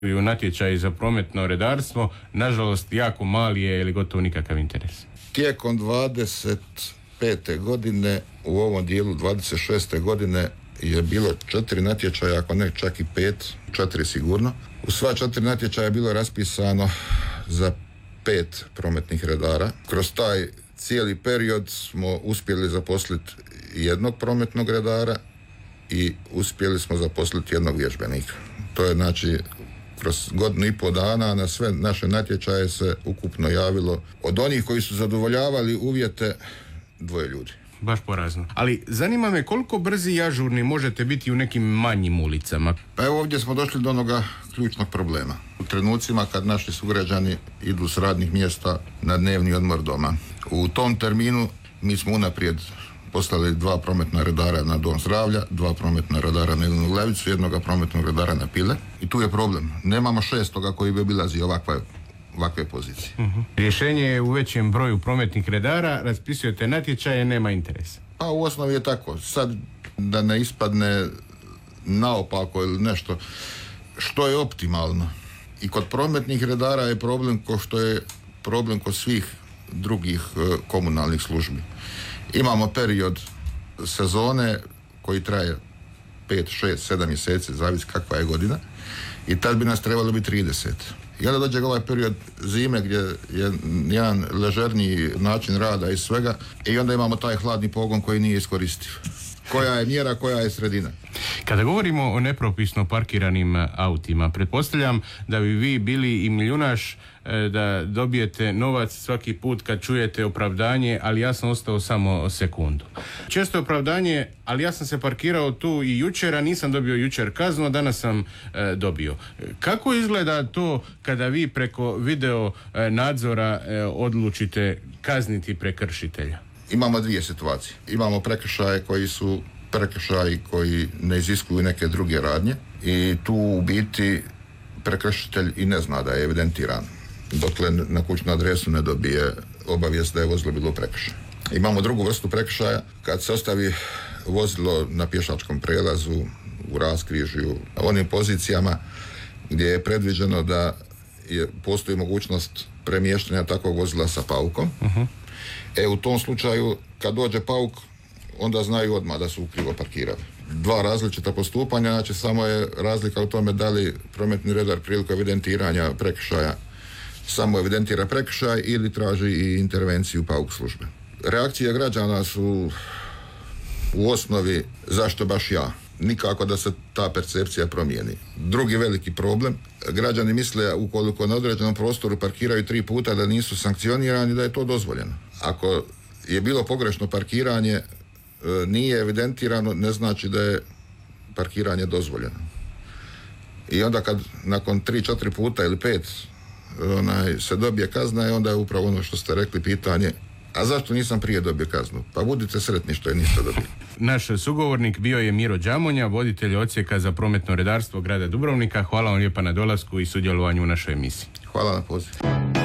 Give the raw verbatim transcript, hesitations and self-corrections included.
u natječaju za prometno redarstvo, nažalost jako mali je ili gotovo nikakav interes. Tijekom dvadeset pete godine, u ovom dijelu dvadeset šeste godine je bilo četiri natječaja, ako ne čak i pet, četiri sigurno. U sva četiri natječaja je bilo raspisano za pet prometnih redara. Kroz taj cijeli period smo uspjeli zaposliti jednog prometnog redara i uspjeli smo zaposliti jednog vježbenika. To je znači kroz godinu i pol dana na sve naše natječaje se ukupno javilo od onih koji su zadovoljavali uvjete dvoje ljudi. Baš porazno. Ali zanima me koliko brzi i ažurni možete biti u nekim manjim ulicama? Pa evo ovdje smo došli do onoga ključnog problema. U trenucima kad naši sugrađani idu s radnih mjesta na dnevni odmor doma. U tom terminu mi smo unaprijed poslali dva prometna redara na Dom zdravlja, dva prometna redara na Ilinu Levicu, jednoga prometnog redara na Pile. I tu je problem. Nemamo šestoga koji bi obilazi ovakve, ovakve pozicije. Uh-huh. Rješenje je u većem broju prometnih redara, raspisujete natječaje, nema interesa. Pa u osnovi je tako. Sad da ne ispadne naopako ili nešto što je optimalno. I kod prometnih redara je problem ko što je problem kod svih drugih e, komunalnih službi. Imamo period sezone koji traje pet, šest, sedam mjeseci, zavisi kakva je godina, i tad bi nas trebalo biti trideset. I onda dođe ovaj period zime gdje je jedan ležerniji način rada i svega, i onda imamo taj hladni pogon koji nije iskoristiv. Koja je mjera, koja je sredina? Kada govorimo o nepropisno parkiranim autima, pretpostavljam da bi vi bili i milijunaš da dobijete novac svaki put kad čujete opravdanje, ali ja sam ostao samo sekundu. Često je opravdanje, ali ja sam se parkirao tu i jučer, a nisam dobio jučer kaznu, a danas sam e, dobio. Kako izgleda to kada vi preko video e, nadzora e, odlučite kazniti prekršitelja? Imamo dvije situacije. Imamo prekršaje koji su prekršaji koji ne iziskuju neke druge radnje i tu u biti prekršitelj i ne zna da je evidentiran dokle na kućnu adresu ne dobije obavijest da je vozilo bilo prekršaj. Imamo drugu vrstu prekršaja kad se ostavi vozilo na pješačkom prelazu, u raskrižju, na onim pozicijama gdje je predviđeno da je, postoji mogućnost premještanja takvog vozila sa paukom. Uh-huh. E, u tom slučaju, kad dođe pauk, onda znaju odmah da su krivo parkirali. Dva različita postupanja, znači samo je razlika u tome da li prometni redar prilikom evidentiranja prekršaja samo evidentira prekršaj ili traži i intervenciju pauk službe. Reakcije građana su u osnovi zašto baš ja? Nikako da se ta percepcija promijeni. Drugi veliki problem, građani misle ukoliko na određenom prostoru parkiraju tri puta da nisu sankcionirani, da je to dozvoljeno. Ako je bilo pogrešno parkiranje, nije evidentirano, ne znači da je parkiranje dozvoljeno. I onda kad nakon tri, četiri puta ili pet onaj, se dobije kazna, i onda je upravo ono što ste rekli pitanje, a zašto nisam prije dobio kaznu? Pa budite sretni što je niste dobili. Naš sugovornik bio je Miro Đamonja, voditelj odsjeka za prometno redarstvo grada Dubrovnika. Hvala vam lijepa na dolasku i sudjelovanju u našoj emisiji. Hvala na pozivu.